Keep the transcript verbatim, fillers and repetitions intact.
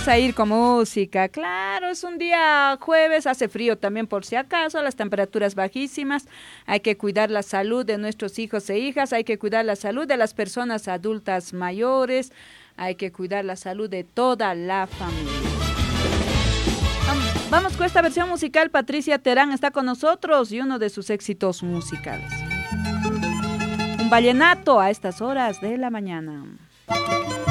vamos a ir con música. Claro, es un día jueves, hace frío también por si acaso, las temperaturas bajísimas. Hay que cuidar la salud de nuestros hijos e hijas, hay que cuidar la salud de las personas adultas mayores, hay que cuidar la salud de toda la familia. Vamos con esta versión musical. Patricia Terán está con nosotros y uno de sus éxitos musicales. Un vallenato a estas horas de la mañana.